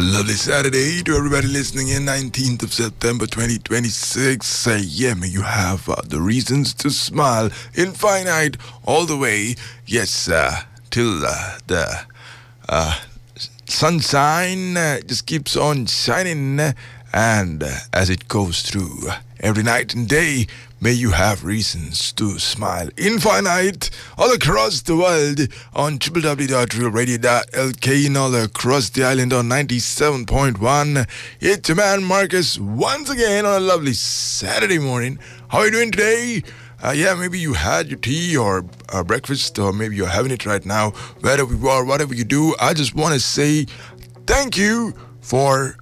lovely Saturday to everybody listening in, 19th of September 2026. Yeah, may you have the reasons to smile infinite all the way, yes, till the sunshine just keeps on shining, and as it goes through every night and day, may you have reasons to smile infinite all across the world on www.realradio.lk and all across the island on 97.1. It's your man Marcus once again on a lovely Saturday morning. How are you doing today? Yeah, maybe you had your tea or breakfast, or maybe you're having it right now. Wherever you are, whatever you do, I just want to say thank you for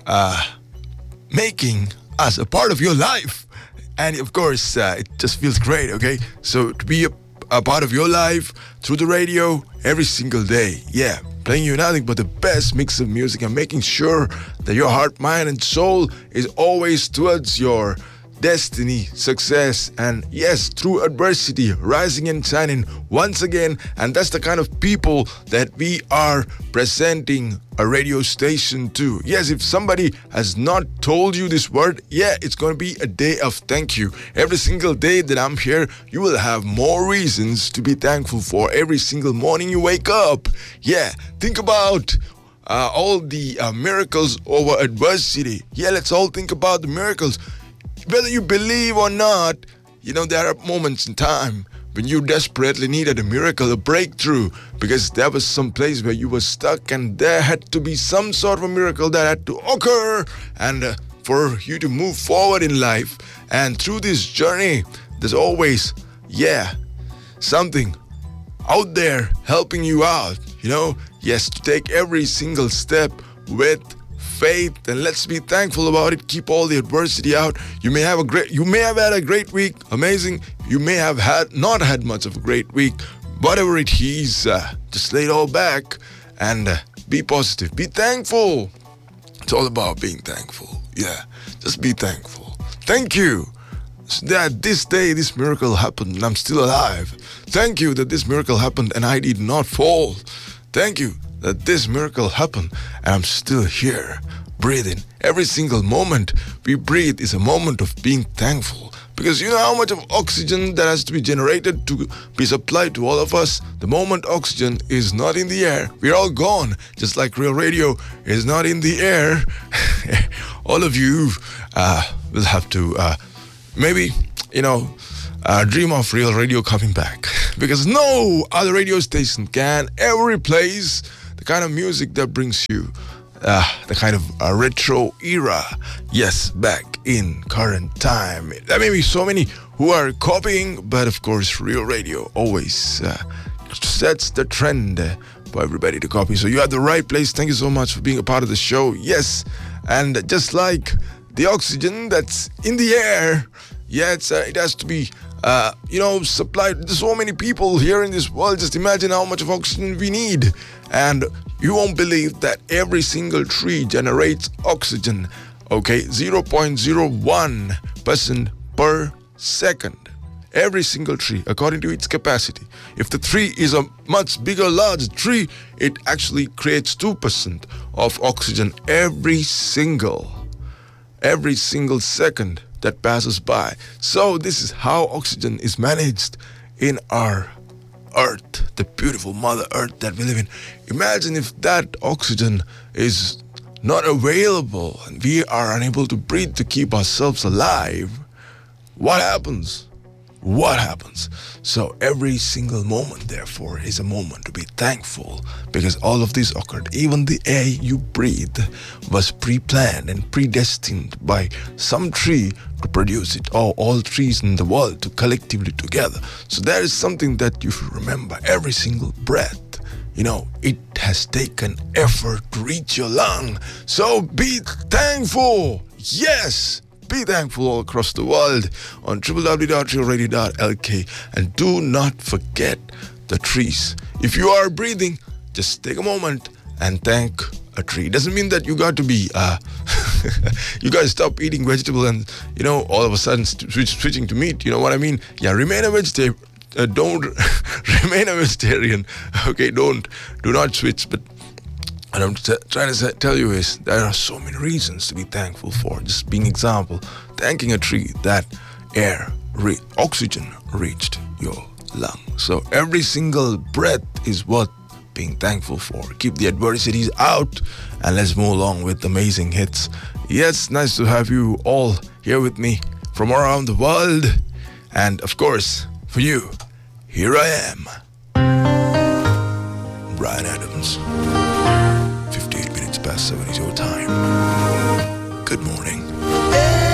making us a part of your life. And of course, it just feels great, okay? So to be a part of your life through the radio every single day. Yeah, playing you nothing but the best mix of music and making sure that your heart, mind, and soul is always towards your destiny, success, and yes, through adversity, rising and shining once again. And that's the kind of people that we are presenting a radio station to. Yes, if somebody has not told you this word, yeah, it's going to be a day of thank you. Every single day that I'm here, you will have more reasons to be thankful for. Every single morning you wake up, yeah, think about all the miracles over adversity. Yeah, let's all think about the miracles. Whether you believe or not, you know, there are moments in time when you desperately needed a miracle, a breakthrough, because there was some place where you were stuck and there had to be some sort of a miracle that had to occur and for you to move forward in life. And through this journey, there's always, yeah, something out there helping you out, you know. Yes, to take every single step with faith, and let's be thankful about it. Keep all the adversity out. You may have had a great week, amazing. You may have not had much of a great week. Whatever it is, just lay it all back and be positive. Be thankful. It's all about being thankful. Yeah, just be thankful. Thank you that this day, this miracle happened and I'm still alive. Thank you that this miracle happened and I did not fall. Thank you that this miracle happened and I'm still here, breathing. Every single moment we breathe is a moment of being thankful. Because you know how much of oxygen that has to be generated to be supplied to all of us? The moment oxygen is not in the air, we're all gone. Just like Real Radio is not in the air. All of you will have to maybe, dream of Real Radio coming back. Because no other radio station can ever replace the kind of music that brings you the kind of retro era, yes, back in current time. There may be so many who are copying, but of course Real Radio always sets the trend for everybody to copy. So you're at the right place. Thank you so much for being a part of the show. Yes, and just like the oxygen that's in the air, yeah, it has to be supplied. There's so many people here in this world. Just imagine how much of oxygen we need. And you won't believe that every single tree generates oxygen, okay, 0.01% per second. Every single tree, according to its capacity. If the tree is a much bigger, large tree, it actually creates 2% of oxygen every single second that passes by. So this is how oxygen is managed in our Earth, the beautiful Mother Earth that we live in. Imagine if that oxygen is not available and we are unable to breathe to keep ourselves alive. What happens? What happens? So every single moment, therefore, is a moment to be thankful because all of this occurred. Even the air you breathe was pre-planned and predestined by some tree to produce it, or all trees in the world to collectively together. So there is something that you should remember. Every single breath, it has taken effort to reach your lung. So be thankful. Yes. Be thankful all across the world on www.realradio.lk, and do not forget the trees. If you are breathing, just take a moment and thank a tree. It doesn't mean that you got to be, you got to stop eating vegetable and, all of a sudden switching to meat. You know what I mean? Yeah, remain a vegetarian. Don't remain a vegetarian. Okay, do not switch. But And I'm trying to tell you is there are so many reasons to be thankful for. Just being example, thanking a tree that oxygen reached your lung. So every single breath is worth being thankful for. Keep the adversities out and let's move along with amazing hits. Yes, nice to have you all here with me from around the world. And of course, for you, here I am. Brian Adams. 58 minutes past 7 is your time. Good morning.